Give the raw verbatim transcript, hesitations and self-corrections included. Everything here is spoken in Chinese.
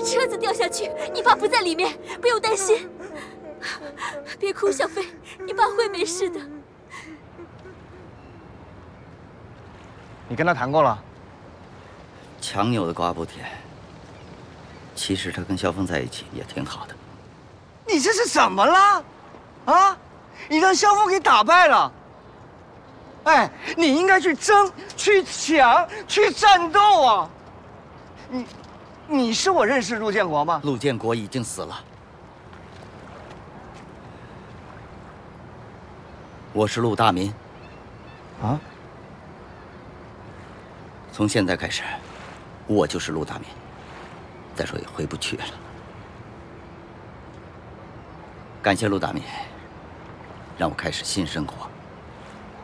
是车子掉下去，你爸不在里面，不用担心。别哭，小飞，你爸会没事的。 你跟他谈过了？ 强扭的瓜不甜。其实他跟萧峰在一起也挺好的。 你这是怎么了？啊！你让萧峰给打败了。哎，你应该去争、去抢、去战斗啊！你，你是我认识陆建国吗？ 陆建国已经死了。我是陆大民。 啊？ 从现在开始，我就是陆大民。再说也回不去了。感谢陆大民，让我开始新生活。